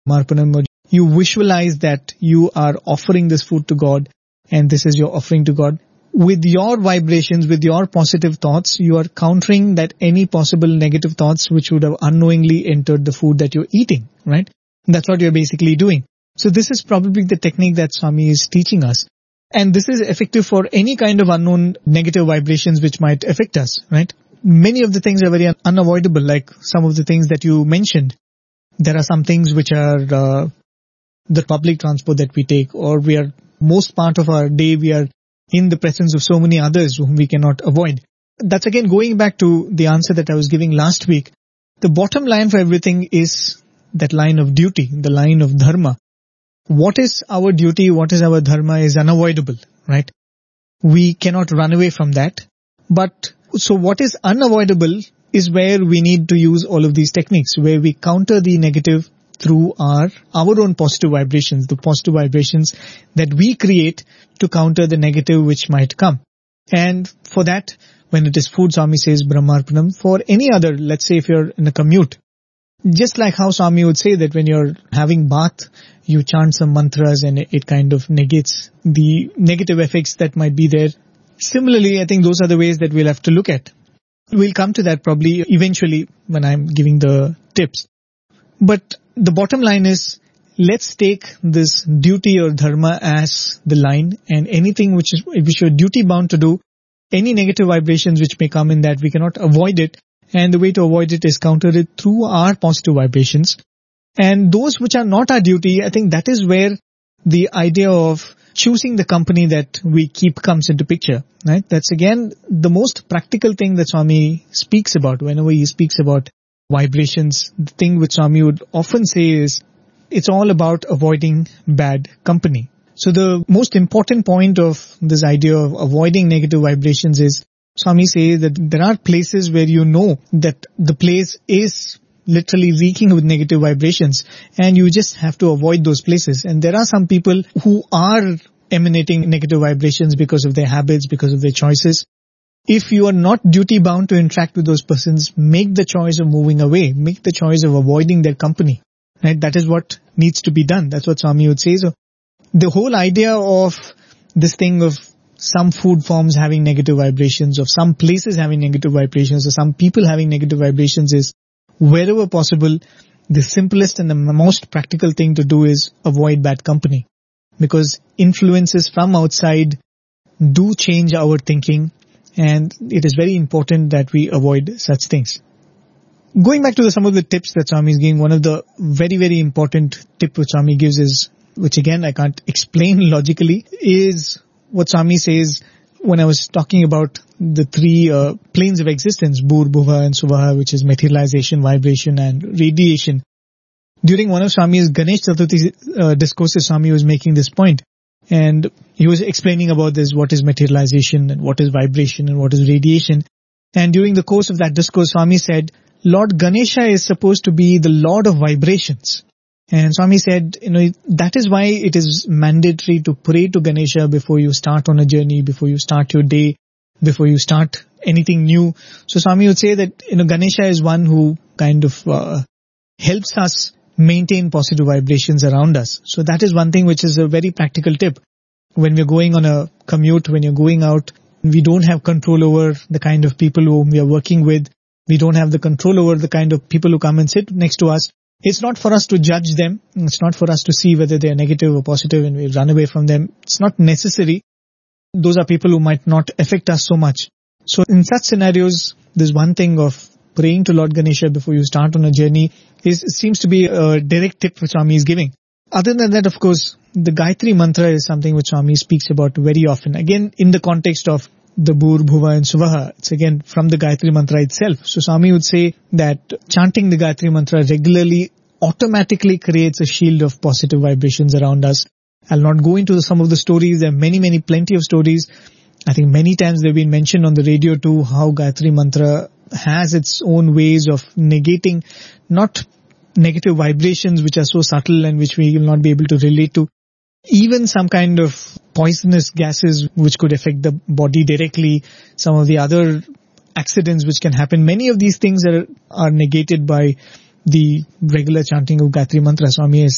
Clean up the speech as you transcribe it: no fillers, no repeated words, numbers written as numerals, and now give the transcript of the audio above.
Marpanam, you visualize that you are offering this food to God and this is your offering to God. With your vibrations, with your positive thoughts, you are countering that any possible negative thoughts which would have unknowingly entered the food that you're eating, right? That's what you're basically doing. So this is probably the technique that Swami is teaching us. And this is effective for any kind of unknown negative vibrations which might affect us, right? Many of the things are very unavoidable, like some of the things that you mentioned. There are some things which are the public transport that we take, or we are most part of our day we are in the presence of so many others whom we cannot avoid. That's again going back to the answer that I was giving last week. The bottom line for everything is that line of duty, the line of dharma. What is our duty, what is our dharma is unavoidable, right? We cannot run away from that. But so what is unavoidable is where we need to use all of these techniques, where we counter the negative through our own positive vibrations, the positive vibrations that we create to counter the negative which might come. And for that, when it is food, Swami says Brahmarpanam. For any other, let's say if you're in a commute, just like how Swami would say that when you're having bath, you chant some mantras and it kind of negates the negative effects that might be there. Similarly, I think those are the ways that we'll have to look at. We'll come to that probably eventually when I'm giving the tips. But the bottom line is, let's take this duty or dharma as the line, and anything which you're duty bound to do, any negative vibrations which may come in that, we cannot avoid it. And the way to avoid it is counter it through our positive vibrations. And those which are not our duty, I think that is where the idea of choosing the company that we keep comes into picture, right? That's again the most practical thing that Swami speaks about whenever he speaks about vibrations. The thing which Swami would often say is, it's all about avoiding bad company. So the most important point of this idea of avoiding negative vibrations is, Swami says that there are places where you know that the place is literally reeking with negative vibrations and you just have to avoid those places. And there are some people who are emanating negative vibrations because of their habits, because of their choices. If you are not duty bound to interact with those persons, make the choice of moving away, make the choice of avoiding their company. Right? That is what needs to be done. That's what Swami would say. So the whole idea of this thing of some food forms having negative vibrations, of some places having negative vibrations, or some people having negative vibrations is, wherever possible, the simplest and the most practical thing to do is avoid bad company. Because influences from outside do change our thinking, and it is very important that we avoid such things. Going back to some of the tips that Swami is giving, one of the very, very important tip which Swami gives is, which again I can't explain logically, is what Swami says when I was talking about the three planes of existence, Bhur, Bhuva and Suvaha, which is materialization, vibration and radiation. During one of Swami's Ganesh Chaturthi discourses, Swami was making this point. And he was explaining about this, what is materialization and what is vibration and what is radiation. And during the course of that discourse, Swami said, Lord Ganesha is supposed to be the Lord of vibrations. And Swami said, that is why it is mandatory to pray to Ganesha before you start on a journey, before you start your day, before you start anything new. So Swami would say that, Ganesha is one who kind of helps us maintain positive vibrations around us. So that is one thing which is a very practical tip. When we're going on a commute, when you're going out, we don't have control over the kind of people whom we are working with. We don't have the control over the kind of people who come and sit next to us. It's not for us to judge them. It's not for us to see whether they're negative or positive and we run away from them. It's not necessary. Those are people who might not affect us so much. So in such scenarios, there's one thing of praying to Lord Ganesha before you start on a journey seems to be a direct tip which Swami is giving. Other than that, of course, the Gayatri Mantra is something which Swami speaks about very often. Again, in the context of the Bhur, Bhuva and Suvaha, it's again from the Gayatri Mantra itself. So Swami would say that chanting the Gayatri Mantra regularly automatically creates a shield of positive vibrations around us. I'll not go into some of the stories. There are plenty of stories. I think many times they've been mentioned on the radio too, how Gayatri Mantra has its own ways of negating not negative vibrations which are so subtle and which we will not be able to relate to. Even some kind of poisonous gases which could affect the body directly, some of the other accidents which can happen. Many of these things are negated by the regular chanting of Gayatri Mantra. Swami has